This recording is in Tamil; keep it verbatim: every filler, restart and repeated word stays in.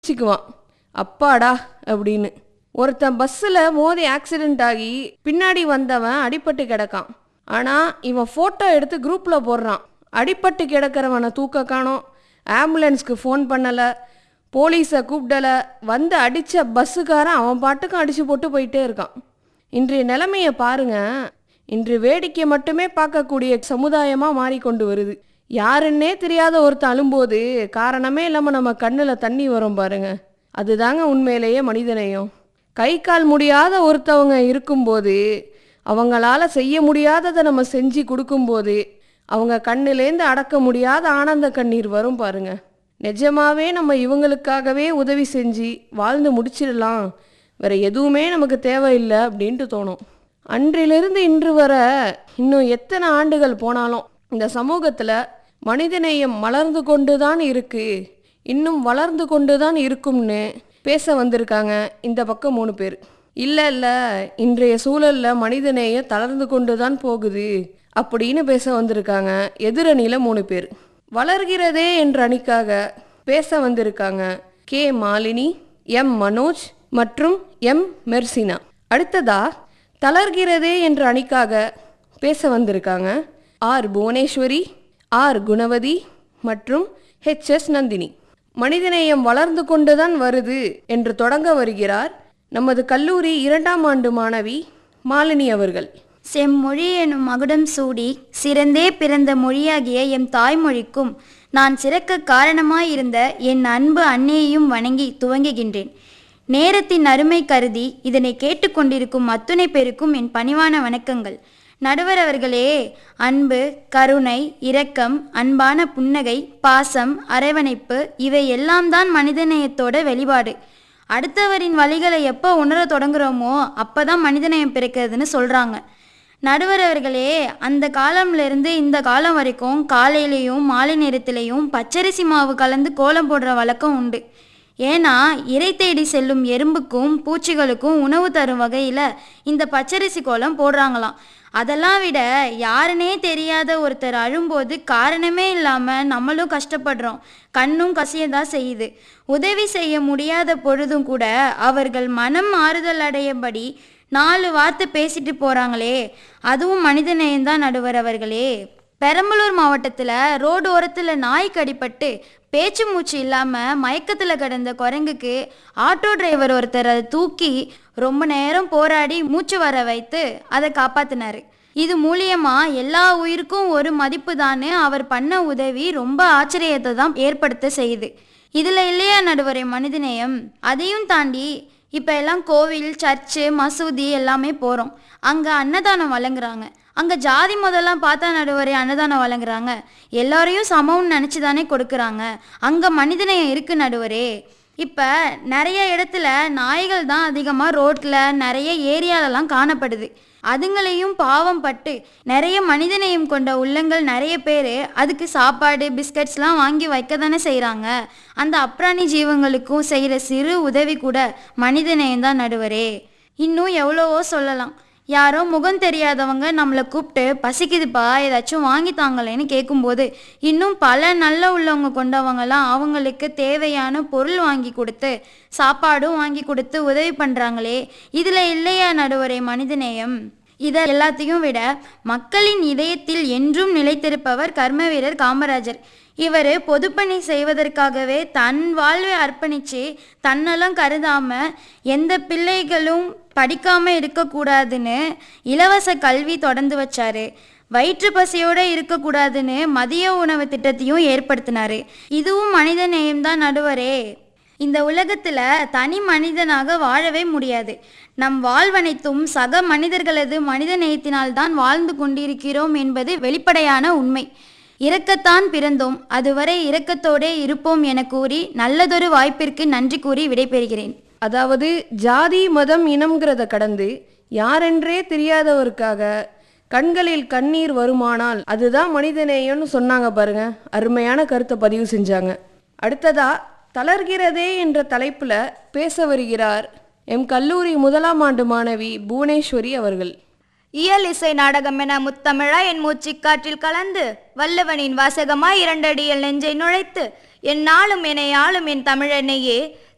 சிக்குவான். அப்பாடா அப்படின்னு. ஒருத்தன் பஸ்ஸில் மோதி ஆக்சிடெண்ட் ஆகி பின்னாடி வந்தவன் அடிபட்டு கிடக்கான். ஆனால் இவன் ஃபோட்டோ எடுத்து குரூப்பில் போடுறான். அடிபட்டு கிடக்கிறவனை தூக்க காணோம், ஆம்புலன்ஸ்க்கு ஃபோன் பண்ணலை, போலீஸை கூப்பிடலை, வந்து அடித்த பஸ்ஸுக்காரன் அவன் பாட்டுக்கும் அடித்து போட்டு போயிட்டே இருக்கான். இன்றைய நிலைமையை பாருங்க. இன்று வேடிக்கை மட்டுமே பார்க்கக்கூடிய சமுதாயமாக மாறிக்கொண்டு வருது. யாருன்னே தெரியாத ஒருத்தன் அழும்போது காரணமே இல்லாமல் நம்ம கண்ணில் தண்ணி வரும் பாருங்க. அதுதாங்க உண்மையிலேயே மனிதநேயம். கை கால் முடியாத ஒருத்தவங்க இருக்கும்போது, அவங்களால செய்ய முடியாததை நம்ம செஞ்சு கொடுக்கும்போது, அவங்க கண்ணிலேருந்து அடக்க முடியாத ஆனந்த கண்ணீர் வரும் பாருங்க. நிஜமாவே நம்ம இவங்களுக்காகவே உதவி செஞ்சு வாழ்ந்து முடிச்சிடலாம், வேற எதுவுமே நமக்கு தேவையில்லை அப்படின்ட்டு தோணும். அன்றிலிருந்து இன்று வர இன்னும் எத்தனை ஆண்டுகள் போனாலும் இந்த சமூகத்தில் மனிதநேயம் மலர்ந்து கொண்டு தான் இருக்கு, இன்னும் வளர்ந்து கொண்டு தான் இருக்கும்னு பேச வந்திருக்காங்க இந்த பக்கம் மூணு பேர். இல்லை இல்லை இன்றைய சூழலில் மனிதநேயம் தளர்ந்து கொண்டு தான் போகுது அப்படின்னு பேச வந்திருக்காங்க எதிரணியில் மூணு பேர். வளர்கிறதே என்ற அணிக்காக பேச வந்திருக்காங்க கே மாலினி, எம் மனோஜ் மற்றும் எம் மெர்சினா. அடுத்ததா தளர்கிறதே என்ற அணிக்காக பேச வந்திருக்காங்க ஆர் புவனேஸ்வரி, ஆர் குணவதி மற்றும் ஹெச் எஸ் நந்தினி. மனிதநேயம் வளர்ந்து கொண்டுதான் வருது என்று தொடங்க வருகிறார் நமது கல்லூரி இரண்டாம் ஆண்டு மாணவி மாலினி அவர்கள். செம்மொழி எனும் மகுடம் சூடி சிறந்தே பிறந்த மொழியாகிய எம் தாய்மொழிக்கும் நான் சிறக்க காரணமாயிருந்த என் அன்பு அன்னையையும் வணங்கி துவங்குகின்றேன். நேரத்தின் அருமை கருதி இதனை கேட்டுக்கொண்டிருக்கும் அத்துணை பேருக்கும் என் பணிவான வணக்கங்கள். நடுவர் அவர்களே, அன்பு, கருணை, இரக்கம், அன்பான புன்னகை, பாசம், அரவணைப்பு இவை எல்லாம் தான் மனிதநேயத்தோட வெளிப்பாடு. அடுத்தவரின் வழிகளை எப்போ உணர தொடங்குறோமோ அப்போ தான் மனிதநேயம் பிறக்கிறதுன்னு சொல்கிறாங்க. நடுவர் அவர்களே, அந்த காலம்லேருந்து இந்த காலம் வரைக்கும் காலையிலையும் மாலை நேரத்திலையும் பச்சரிசி மாவு கலந்து கோலம் போடுற வழக்கம் உண்டு. ஏன்னா இறை தேடி செல்லும் எறும்புக்கும் பூச்சிகளுக்கும் உணவு தரும் வகையில் இந்த பச்சரிசி கோலம் போடுறாங்களாம். அதெல்லாம் விட யாருன்னே தெரியாத ஒருத்தர் அழும்போது காரணமே இல்லாமல் நம்மளும் கஷ்டப்படுறோம், கண்ணும் கசியதான் செய்யுது. உதவி செய்ய முடியாத பொழுதும் கூட அவர்கள் மனம் ஆறுதல் அடையபடி நாலு வார்த்தை பேசிட்டு போகிறாங்களே, அதுவும் மனிதநேயம்தான் நடுவர் அவர்களே. பெரம்பலூர் மாவட்டத்தில் ரோடு ஓரத்தில் நாய் கடிப்பட்டு பேச்சு மூச்சு இல்லாமல் மயக்கத்தில் கிடந்த குரங்குக்கு ஆட்டோ டிரைவர் ஒருத்தர் அதை தூக்கி ரொம்ப நேரம் போராடி மூச்சு வர வைத்து அதை காப்பாற்றினார். இது மூலியமாக எல்லா உயிருக்கும் ஒரு மதிப்பு தான்னு அவர் பண்ண உதவி ரொம்ப ஆச்சரியத்தை தான் ஏற்படுத்த செய்யுது. இதில் இல்லையா நடுவரை மனிதநேயம்? அதையும் தாண்டி இப்போ எல்லாம் கோவில், சர்ச்சு, மசூதி எல்லாமே போகிறோம். அங்கே அன்னதானம் வழங்குறாங்க. அங்கே ஜாதி முதல்லாம் பார்த்தா நடுவரே அன்னதானம் வழங்குறாங்க. எல்லாரையும் சமம்னு நினச்சி தானே கொடுக்குறாங்க. அங்கே மனிதநேயம் இருக்கு நடுவரே. இப்போ நிறைய இடத்துல நாய்கள் தான் அதிகமாக ரோட்டில் நிறைய ஏரியாலெல்லாம் காணப்படுது. அதுங்களையும் பாவம் பட்டு நிறைய மனிதநேயம் கொண்ட உள்ளங்கள் நிறைய பேர் அதுக்கு சாப்பாடு, பிஸ்கட்ஸ்லாம் வாங்கி வைக்க தானே செய்கிறாங்க. அந்த அப்ராணி ஜீவங்களுக்கும் செய்கிற சிறு உதவி கூட மனிதநேயம் தான் நடுவரே. இன்னும் எவ்வளவோ சொல்லலாம். யாரோ முகம் தெரியாதவங்க நம்மளை கூப்பிட்டு பசிக்குதுப்பா ஏதாச்சும் வாங்கி தாங்களேன்னு கேட்கும்போது இன்னும் பல நல்ல உள்ளவங்க கொண்டவங்களாம் அவங்களுக்கு தேவையான பொருள் வாங்கி கொடுத்து சாப்பாடும் வாங்கி கொடுத்து உதவி பண்ணுறாங்களே, இதில் இல்லையா நடுவரே மனிதநேயம்? இதை எல்லாத்தையும் விட மக்களின் இதயத்தில் என்றும் நிலைத்திருப்பவர் கர்ம வீரர் காமராஜர். இவர் பொதுப்பணி செய்வதற்காகவே தன் வாழ்வை அர்ப்பணித்து தன்னெல்லாம் கருதாமல் எந்த பிள்ளைகளும் படிக்காமல் இருக்கக்கூடாதுன்னு இலவச கல்வி தொடர்ந்து வச்சார். வயிற்று பசியோடு இருக்கக்கூடாதுன்னு மதிய உணவு திட்டத்தையும் ஏற்படுத்தினார். இதுவும் மனித நேயம்தான் நடுவரே. இந்த உலகத்தில் தனி மனிதனாக வாழவே முடியாது. நம் வாழ்வனைத்தும் சக மனிதர்களது மனித நேயத்தினால்தான் வாழ்ந்து கொண்டிருக்கிறோம் என்பது வெளிப்படையான உண்மை. இரக்கத்தான் பிறந்தோம், அதுவரை இரக்கத்தோடே இருப்போம் என கூறி நல்லதொரு வாய்ப்பிற்கு நன்றி கூறி விடைபெறுகிறேன். அதாவது ஜாதி, மதம், இனம்ங்கிறத கடந்து யாரென்றே தெரியாதவருக்காக கண்களில் கண்ணீர் வருமானால் அதுதான் மனிதநேயம்னு சொன்னாங்க பாருங்க. அருமையான கருத்தை பதிவு செஞ்சாங்க. அடுத்ததா தளர்கிறதே என்ற தலைப்பில் பேச வருகிறார் எம் கல்லூரி முதலாம் ஆண்டு மாணவி புவனேஸ்வரி அவர்கள். இயல் இசை நாடகம் என முத்தமிழா என் மூச்சுக்காற்றில் கலந்து வல்லவனின் வாசகமாய் இரண்டடியில் நெஞ்சை நுழைத்து என் நாளும் என்னை ஆளும் என் தமிழென்னையே